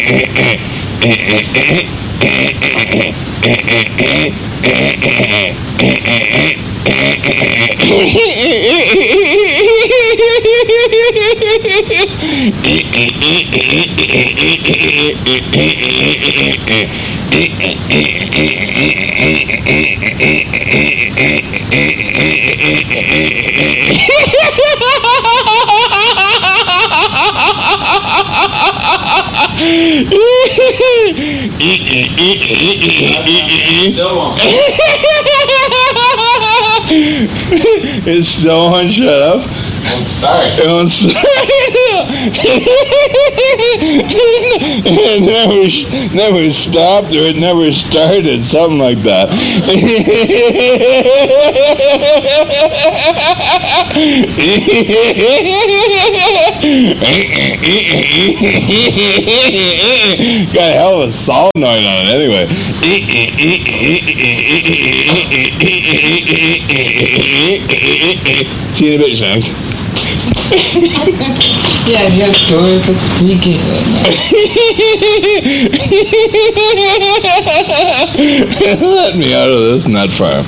It's still on. Shut up. Don't start. It never stopped or it never started, something like that. Got a hell of a solenoid on it anyway. See you in a bit, Shanks. Yeah, your stories are speaking right now. Let me out of this nut farm.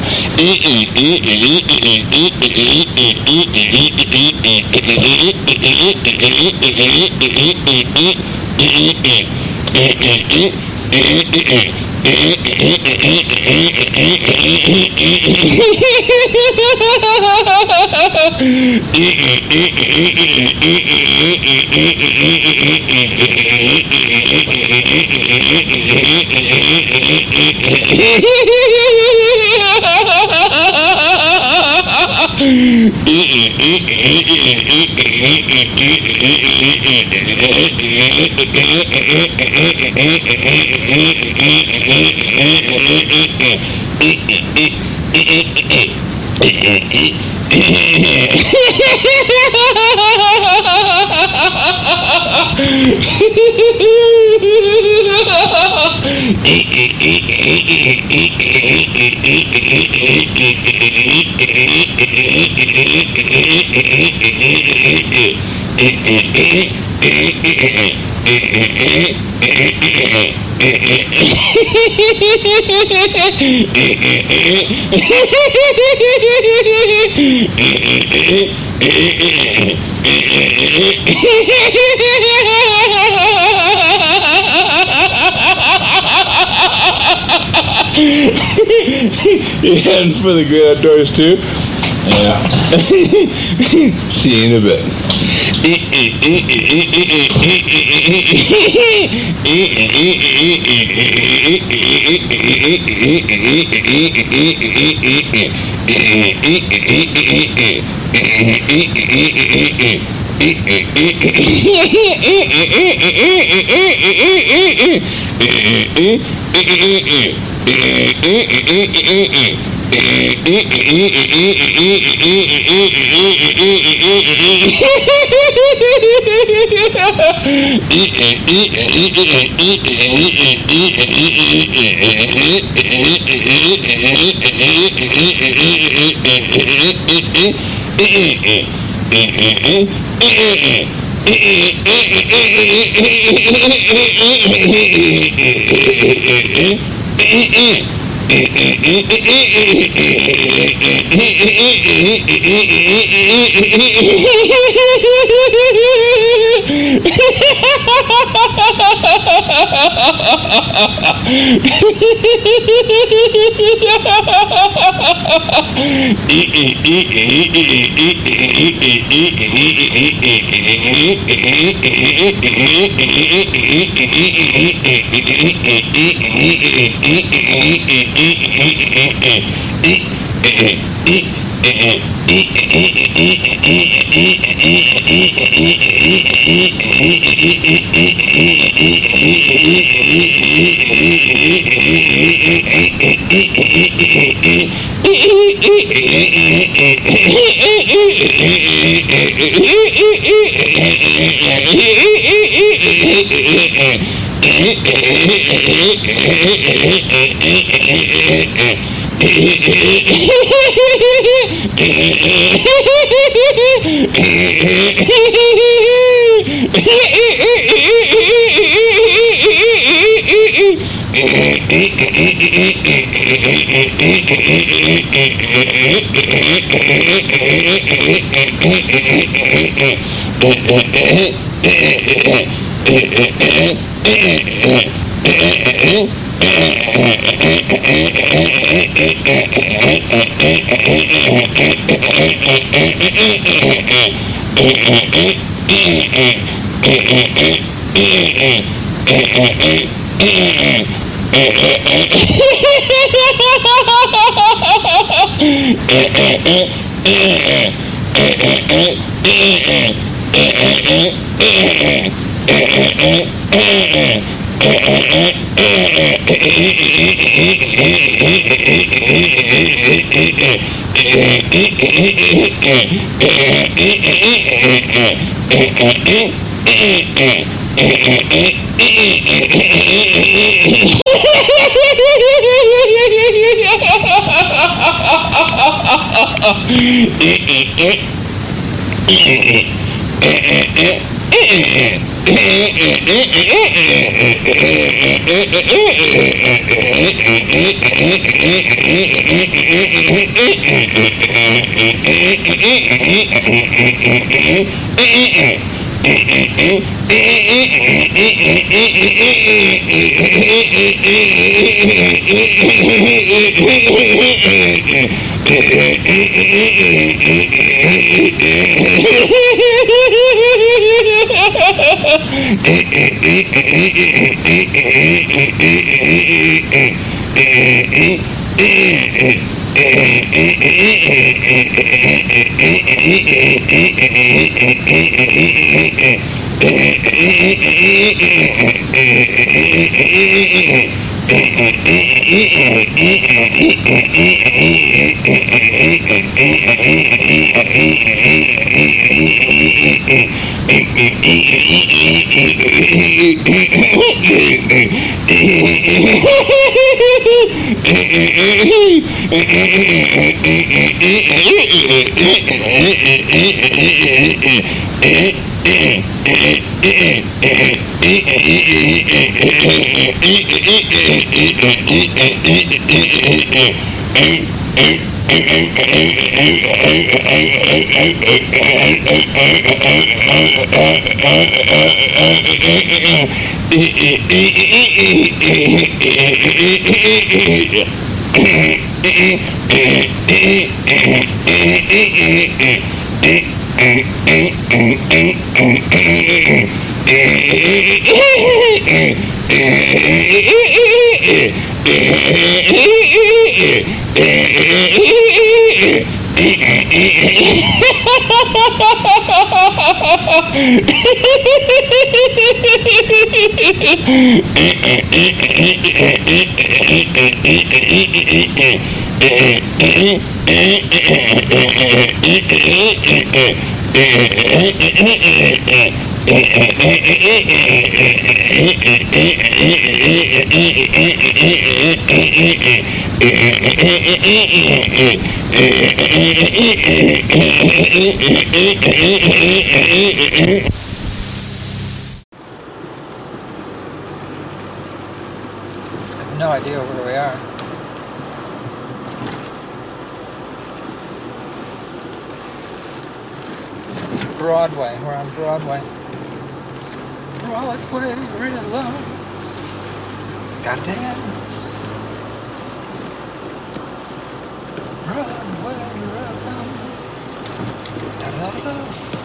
You heading for the great outdoors too? Yeah. See you in a bit. No idea where we are. Broadway. We're on Broadway. Broadway, real love. Gotta dance. Broadway, real love. Da da da.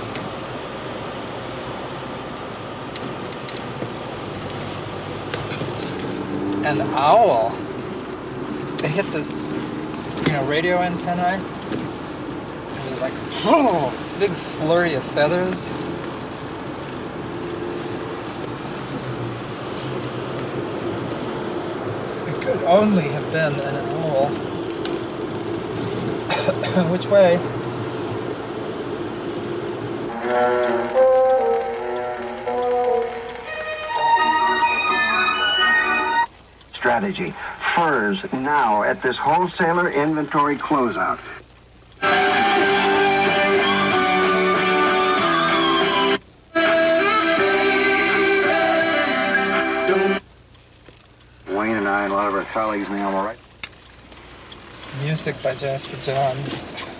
An owl. It hit this, radio antennae. It was like, oh, this big flurry of feathers. It could only have been an owl. Which way? Strategy. Furs now at this wholesaler inventory closeout. Wayne and I and a lot of our colleagues in the Animal Rights. Music by Jasper Johns.